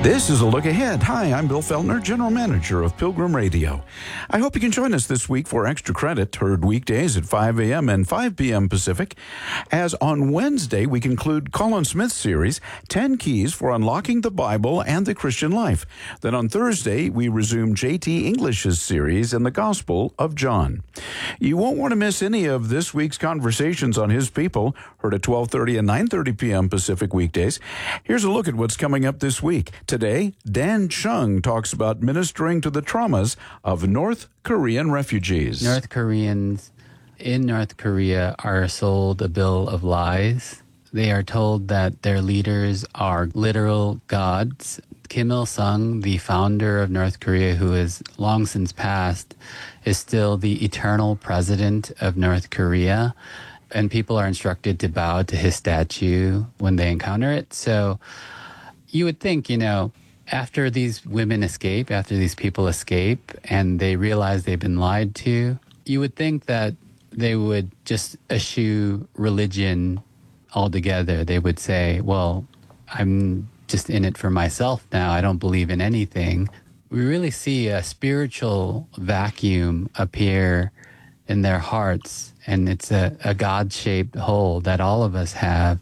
This is a look ahead. Hi, I'm Bill Feltner, General Manager of Pilgrim Radio. I hope you can join us this week for Extra Credit, heard weekdays at 5 a.m. and 5 p.m. Pacific. As on Wednesday, we conclude Colin Smith's series, 10 Keys for Unlocking the Bible and the Christian Life. Then on Thursday, we resume J.T. English's series in the Gospel of John. You won't want to miss any of this week's conversations on His People, heard at 12:30 and 9:30 p.m. Pacific weekdays. Here's a look at what's coming up this week. Today, Dan Chung talks about ministering to the traumas of North Korean refugees. North Koreans in North Korea are sold a bill of lies. They are told that their leaders are literal gods. Kim Il-sung, the founder of North Korea, who is long since passed, is still the eternal president of North Korea. And people are instructed to bow to his statue when they encounter it. So you would think, after these women escape, after these people escape, and they realize they've been lied to, you would think that they would just eschew religion altogether. They would say, well, I'm just in it for myself now. I don't believe in anything. We really see a spiritual vacuum appear in their hearts, and it's a God-shaped hole that all of us have.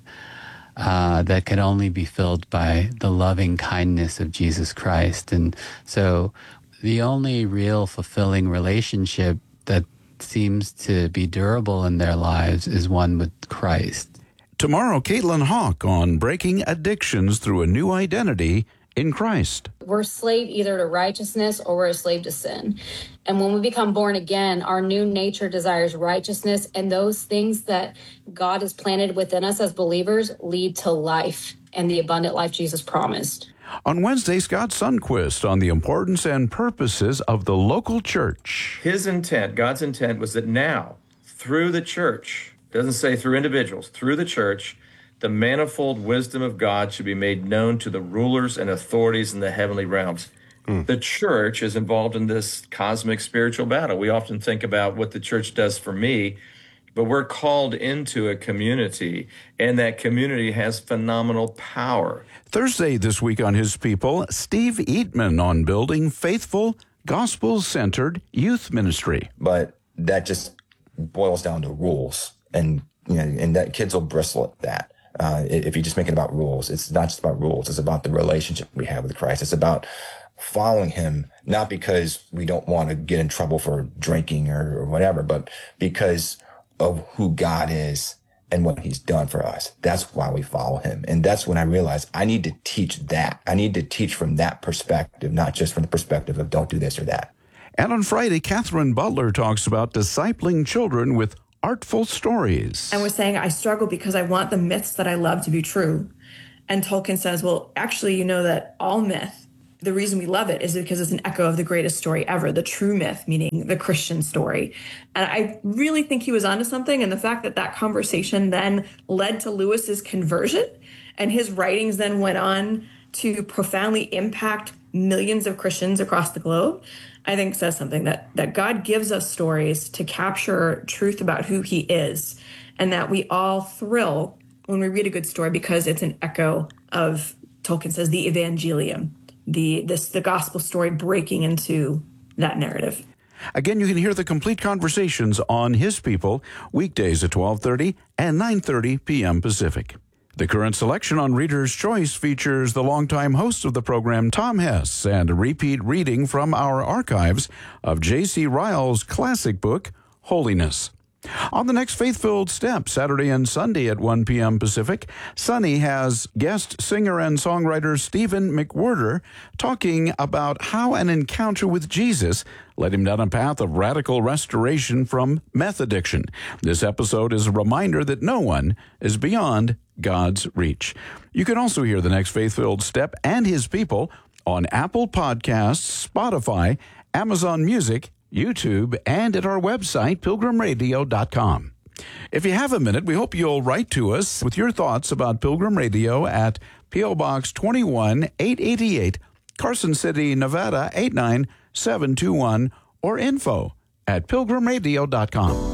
That can only be filled by the loving kindness of Jesus Christ. And so the only real fulfilling relationship that seems to be durable in their lives is one with Christ. Tomorrow, Caitlin Hawk on breaking addictions through a new identity in Christ. We're a slave either to righteousness or we're a slave to sin. And when we become born again, our new nature desires righteousness, and those things that God has planted within us as believers lead to life and the abundant life Jesus promised. On Wednesday, Scott Sundquist on the importance and purposes of the local church. His intent, God's intent, was that now, through the church, it doesn't say through individuals, through the church, the manifold wisdom of God should be made known to the rulers and authorities in the heavenly realms. The church is involved in this cosmic spiritual battle. We often think about what the church does for me, but we're called into a community, and that community has phenomenal power. Thursday this week on His People, Steve Eatman on building faithful, gospel-centered youth ministry. But that just boils down to rules, and that kids will bristle at that. If you just make it about rules, it's not just about rules. It's about the relationship we have with Christ. It's about following Him, not because we don't want to get in trouble for drinking or whatever, but because of who God is and what He's done for us. That's why we follow Him. And that's when I realized I need to teach that. I need to teach from that perspective, not just from the perspective of don't do this or that. And on Friday, Catherine Butler talks about discipling children with artful stories. And was saying, I struggle because I want the myths that I love to be true. And Tolkien says, well, actually, that all myth, the reason we love it is because it's an echo of the greatest story ever, the true myth, meaning the Christian story. And I really think he was onto something. And the fact that conversation then led to Lewis's conversion, and his writings then went on to profoundly impact millions of Christians across the globe, I think says something that God gives us stories to capture truth about who He is, and that we all thrill when we read a good story because it's an echo of, Tolkien says, the Evangelium, the gospel story breaking into that narrative. Again, you can hear the complete conversations on His People weekdays at 12:30 and 9:30 p.m. Pacific. The current selection on Reader's Choice features the longtime host of the program, Tom Hess, and a repeat reading from our archives of J.C. Ryle's classic book, Holiness. On the next Faith-Filled Step, Saturday and Sunday at 1 p.m. Pacific, Sunny has guest singer and songwriter Stephen McWhirter talking about how an encounter with Jesus led him down a path of radical restoration from meth addiction. This episode is a reminder that no one is beyond God's reach. You can also hear the next Faith-Filled Step and His People on Apple Podcasts, Spotify, Amazon Music, YouTube, and at our website, pilgrimradio.com. If you have a minute, we hope you'll write to us with your thoughts about Pilgrim Radio at P.O. Box 21888, Carson City, Nevada 89721, or info@pilgrimradio.com.